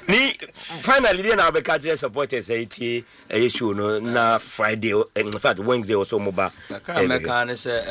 Ni finally dey na be catch supporters AT issue no na Friday in fact Wednesday also moba. I can say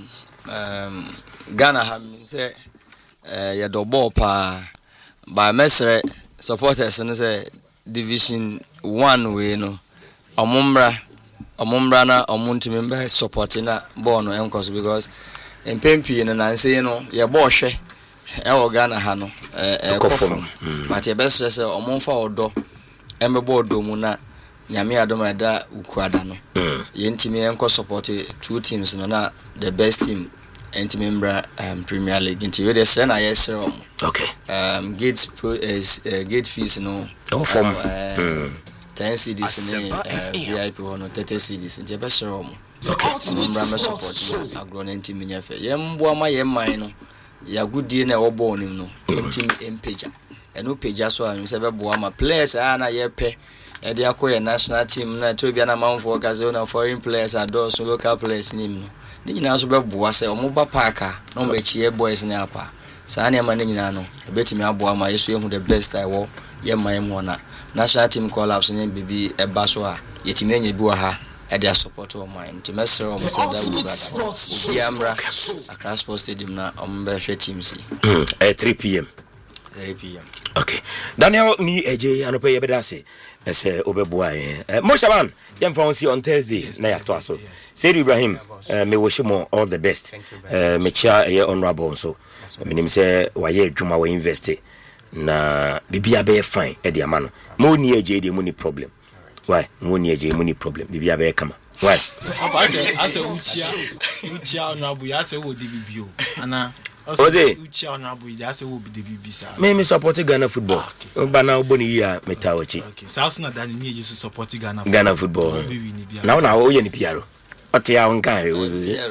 Ghana have say ya do ball pa by mesre supporters no say division 1 we no omumbra na omuntimi be supporting na ball no enkos because in pempi no na say no ya ball hwe e wo Ghana ha no kofom but ya best say omumfa odo emebo odo mu na nyame adoma da ukuada no yentimi enko support two teams no na the best team entimi mbra Premier League nti we dey say na yes okay gates gate fees no from 10 CDs VIP hono 30 CDs nti be sure mbra me support no agro entimi nyafe yembo ama yemman no ya gudie na obo nim no entimi empeja eno peja so am se be bo ama players na yepe e dey akoye national team na to bia na manfo kaze na foreign players adore so local players nim no ni nyina so be bo ase omo ba parka no be chie boys ni apa sa na ma ni nyina no betimi abo ama yeso ehu the best I wo yemman mo na national team collapse ni bibi eba so a yetimi anya bi wa ha e dey support o mine to mesre o say that we brother obi amra Accra Sports Stadium na ombe hwe team si 3 p.m. Okay. Daniel ni eje anope ye bedase ese obeboa Moshaban yemfa on Thursday na ya to aso Said Ibrahim me woshimo all the best me chia ye honorable so menim say waye adwuma wa invest na bibia be fine e de amano mo ni eje de mo ni problem why mo ni eje mo ni problem bibia be kama why ase uchia honorable ya se wo de bibio ana Ode uchi honorable ya se wo be de bibisa me support Ghana football bana oboni ya metawachi okay south na dan ni eje support Ghana football na o ye ni piaro ote ya nkan re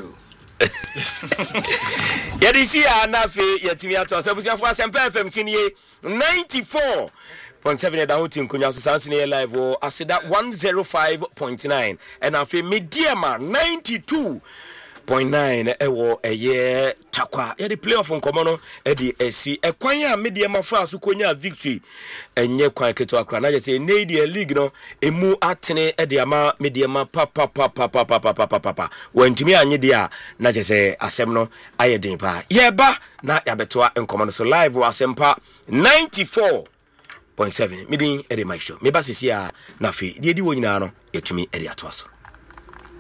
Yadisia nafe yatimi ato asabusiafo Asempa FM sinie 94.7 da hotin kunya so sansine live o aseda 105.9 and afi mediama 92.9 ewo eye takwa ye the playoff nkomo no e di esi ekwan a mediama fa so konya victory enye kwan keto akra na je say Nadia League no emu atene e di ama mediama papa wantimi anye dia na je say asem no ayedin pa ye ba na yabetoa nkomo no so live o Asempa 94.7 midin e di mic show me ba sisi a na fe die di wo nyina no etumi e di ato aso